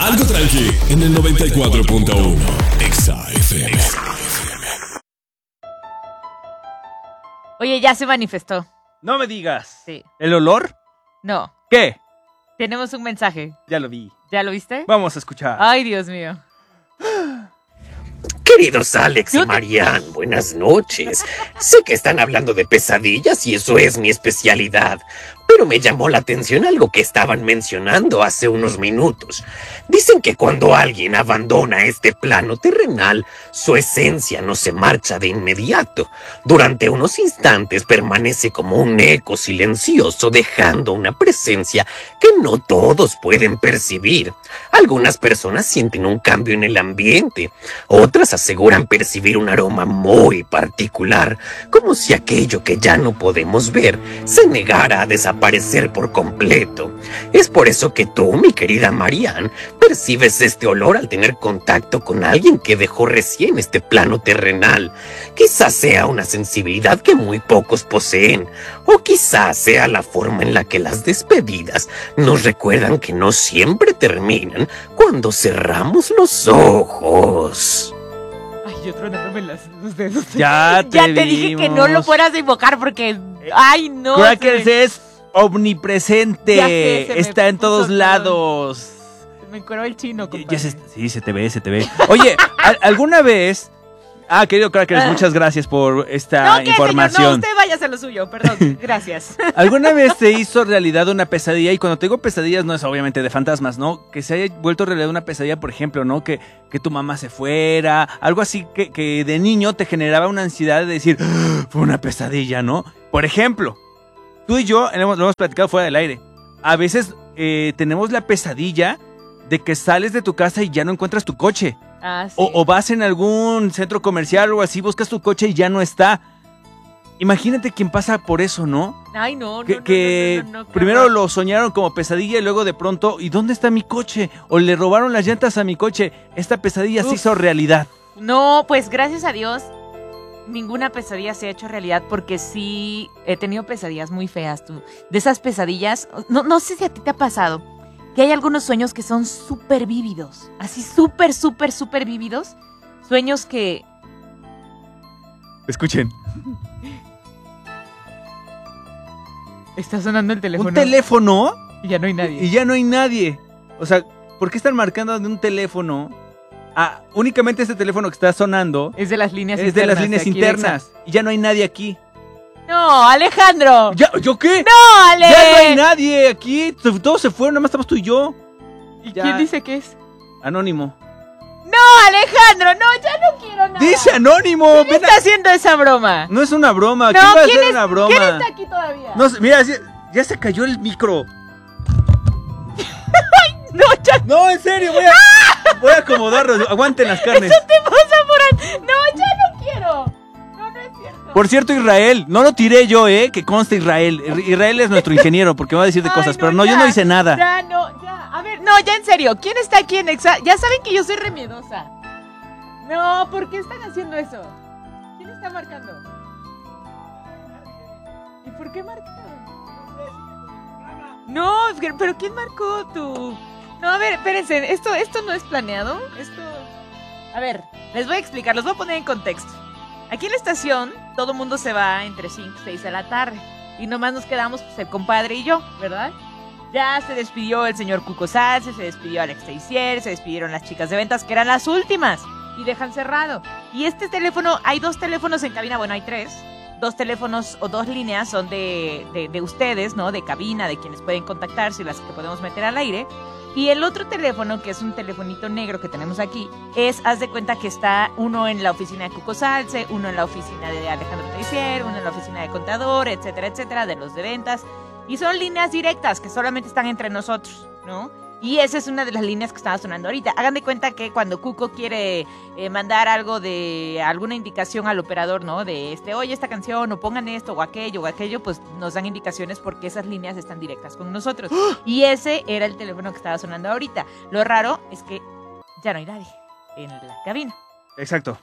Algo tranqui en el 94.1 Exa FM. Oye, ya se manifestó. No me digas. Sí. ¿El olor? No. ¿Qué? Tenemos un mensaje. Ya lo vi. ¿Ya lo viste? Vamos a escuchar. Ay, Dios mío. Queridos Alex y Marianne, buenas noches. Sé que están hablando de pesadillas y eso es mi especialidad, pero me llamó la atención algo que estaban mencionando hace unos minutos. Dicen que cuando alguien abandona este plano terrenal, su esencia no se marcha de inmediato. Durante unos instantes permanece como un eco silencioso, dejando una presencia que no todos pueden percibir. Algunas personas sienten un cambio en el ambiente, otras aseguran percibir un aroma muy particular, como si aquello que ya no podemos ver se negara a desaparecer por completo. Es por eso que tú, mi querida Marianne, percibes este olor al tener contacto con alguien que dejó recién este plano terrenal. Quizás sea una sensibilidad que muy pocos poseen, o quizás sea la forma en la que las despedidas nos recuerdan que no siempre terminan cuando cerramos los ojos. Ay, yo tronándome los dedos. Ya te dije que no lo fueras a invocar porque... Ay, no. Crackers es omnipresente. Ya sé, se me está en todos puso lados. Se me encueró el chino, Ya compadre. sí, se te ve. Oye, ¿alguna vez... querido Crackers, muchas gracias por esta No, ¿qué, información. señor? No, usted váyase a lo suyo, perdón. Gracias. ¿Alguna vez se hizo realidad una pesadilla? Y cuando te digo pesadillas no es obviamente de fantasmas, ¿no? Que se haya vuelto realidad una pesadilla, por ejemplo, ¿no? Que tu mamá se fuera, algo así que de niño te generaba una ansiedad de decir, fue una pesadilla, ¿no? Por ejemplo, tú y yo lo hemos platicado fuera del aire. A veces tenemos la pesadilla de que sales de tu casa y ya no encuentras tu coche. Sí. O vas en algún centro comercial o así, buscas tu coche y ya no está. Imagínate quien pasa por eso, ¿no? Ay, no. No, primero lo soñaron como pesadilla y luego de pronto, ¿y dónde está mi coche? O le robaron las llantas a mi coche. Esta pesadilla se hizo realidad. No, pues gracias a Dios, ninguna pesadilla se ha hecho realidad porque sí he tenido pesadillas muy feas, tú. De esas pesadillas, no sé si a ti te ha pasado, que hay algunos sueños que son súper vívidos. Así súper vívidos. Sueños que... Escuchen. Está sonando el teléfono. ¿Un teléfono? Y ya no hay nadie. Y ya no hay nadie. O sea, ¿por qué están marcando de un teléfono? Únicamente este teléfono que está sonando es de las líneas internas. Es de las líneas internas. Y ya no hay nadie aquí. No, Alejandro. ¿Yo qué? No, Ale. Ya no hay nadie aquí. Todos se fueron, nada más estamos tú y yo. ¿Y quién dice que es? Anónimo. No, Alejandro, no, ya no quiero nada. Dice Anónimo. ¿Quién está haciendo esa broma? No es una broma. No, ¿Quién va a hacer una broma? ¿Quién está aquí todavía? No, mira, ya se cayó el micro. Ay, no, ya. No, en serio, voy a acomodarlo. Aguanten las carnes. Eso te pasa por... No, ya no quiero. No es cierto. Por cierto, Israel, no lo tiré yo, que conste Israel. Israel es nuestro ingeniero porque me va a decir de cosas, pero no, yo no hice nada. Ya, no, ya. A ver, no, ya en serio. ¿Quién está aquí en Exa? Ya saben que yo soy remiedosa. No, ¿por qué están haciendo eso? ¿Quién está marcando? ¿Y por qué marcaron? No, pero ¿quién marcó tú? No, a ver, espérense. Esto no es planeado. A ver, les voy a explicar, los voy a poner en contexto. Aquí en la estación, todo el mundo se va entre 5 y 6 de la tarde. Y nomás nos quedamos pues, el compadre y yo, ¿verdad? Ya se despidió el señor Cuco Salce, se despidió Alex Teixier, se despidieron las chicas de ventas, que eran las últimas. Y dejan cerrado. Y este teléfono, hay 2 teléfonos en cabina, bueno, hay 3. 2 teléfonos o 2 líneas son de ustedes, ¿no? De cabina, de quienes pueden contactarse y las que podemos meter al aire. Y el otro teléfono, que es un telefonito negro que tenemos aquí, haz de cuenta que está uno en la oficina de Cuco Salce, uno en la oficina de Alejandro Teixier, uno en la oficina de contador, etcétera, de los de ventas. Y son líneas directas que solamente están entre nosotros, ¿no? Y esa es una de las líneas que estaba sonando ahorita. Hagan de cuenta que cuando Cuco quiere mandar algo de alguna indicación al operador, ¿no? De oye, esta canción, o pongan esto, o aquello, pues nos dan indicaciones porque esas líneas están directas con nosotros. Y ese era el teléfono que estaba sonando ahorita. Lo raro es que ya no hay nadie en la cabina. Exacto.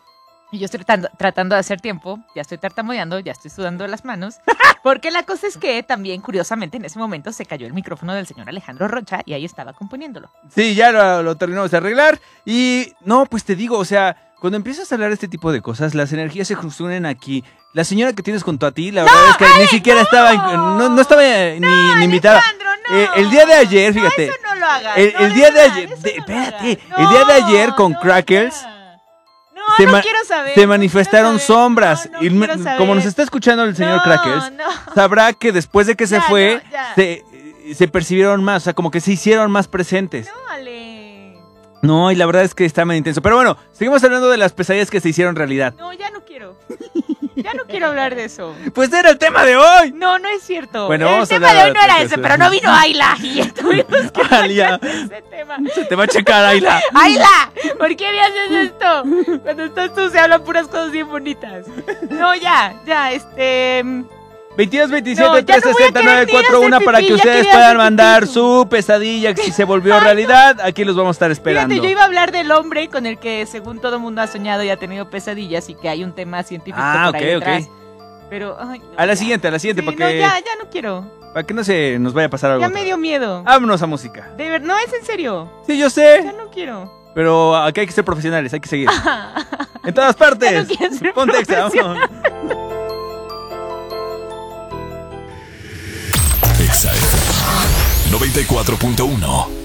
Y yo estoy tratando de hacer tiempo, ya estoy tartamudeando, ya estoy sudando las manos, porque la cosa es que también, curiosamente, en ese momento se cayó el micrófono del señor Alejandro Rocha y ahí estaba componiéndolo. Sí, ya lo terminamos de arreglar. Y no, pues te digo, o sea, cuando empiezas a hablar de este tipo de cosas, las energías se unen aquí. La señora que tienes junto a ti, la verdad es que ni siquiera estaba, no estaba ni invitada. Alejandro, no. El día de ayer, fíjate. Eso no lo hagas. El día de ayer, espérate, el día de ayer con Crackles... No quiero saber. Se manifestaron sombras. No Y quiero saber. como nos está escuchando el señor Crackers, no. sabrá que después de que se Ya, fue, no, ya. se percibieron más, o sea, como que se hicieron más presentes. No, Ale. No, y la verdad es que está muy intenso. Pero bueno, seguimos hablando de las pesadillas que se hicieron realidad. No, ya no quiero. Ya no quiero hablar de eso. Pues era el tema de hoy. No, no es cierto. Bueno, el vamos a tema hablar de hoy de no era otra ese, cosa. pero no vino Ayla. Y ya tuvimos que Alia, hablar de ese tema. se te va a checar, Ayla. ¡Ayla! ¿Por qué me haces esto? Cuando estás tú se hablan puras cosas bien bonitas. No, ya, 22 27 No, ya no voy a 360 querer ni 941 hacer para pipí, que ya ustedes quería puedan hacer mandar pipí. su pesadilla que si se volvió realidad. Aquí los vamos a estar esperando. Fíjate, yo iba a hablar del hombre con el que según todo el mundo ha soñado y ha tenido pesadillas y que hay un tema científico por ahí detrás. Pero, ay, no, A la ya. siguiente, Sí, para no, que, ya no quiero. para que no se nos vaya a pasar algo. Ya me dio miedo. Vámonos a música. De verdad, no es en serio. Sí, yo Ya sé, no quiero. pero aquí hay que ser profesionales, hay que seguir. En todas partes. Ya no quiero ser Ponte extra, profesional. vámonos. Exa FM 94.1